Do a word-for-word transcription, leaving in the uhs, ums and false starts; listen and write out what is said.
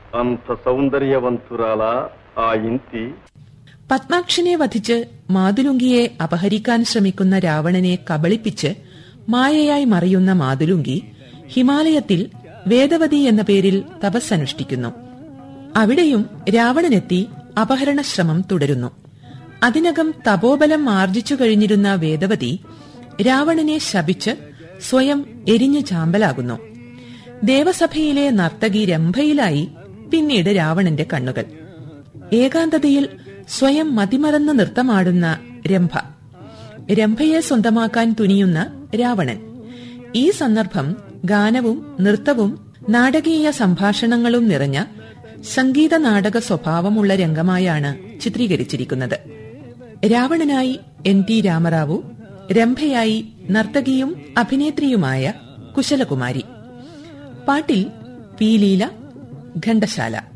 అంత సౌందర్యవంతురాలా ఆ ఇంటి? പത്മാക്ഷനെ വധിച്ച് മാതുലുങ്കിയെ അപഹരിക്കാൻ ശ്രമിക്കുന്ന രാവണനെ കബളിപ്പിച്ച് മായയായി മറിയുന്ന മാതുലുങ്കി ഹിമാലയത്തിൽ വേദവതി എന്ന പേരിൽ തപസ്സനുഷ്ഠിക്കുന്നു. അവിടെയും രാവണനെത്തി അപഹരണശ്രമം തുടരുന്നു. അതിനകം തപോബലം ആർജിച്ചു കഴിഞ്ഞിരുന്ന വേദവതി രാവണനെ ശപിച്ച് സ്വയം എരിഞ്ഞു ചാമ്പലാകുന്നു. ദേവസഭയിലെ നർത്തകി രംഭയിലായി പിന്നീട് രാവണന്റെ കണ്ണുകൾ. ഏകാന്തതയിൽ സ്വയം മതിമറന്ന് നൃത്തമാടുന്ന രംഭ, രംഭയെ സ്വന്തമാക്കാൻ തുനിയുന്ന രാവണൻ. ഈ സന്ദർഭം ഗാനവും നൃത്തവും നാടകീയ സംഭാഷണങ്ങളും നിറഞ്ഞ സംഗീത നാടക സ്വഭാവമുള്ള രംഗമായാണ് ചിത്രീകരിച്ചിരിക്കുന്നത്. രാവണനായി എൻ ടി രാമറാവു, രംഭയായി നർത്തകിയും അഭിനേത്രിയുമായ കുശലകുമാരി. പാട്ടിൽ പി ലീല, ഘണ്ടശാല.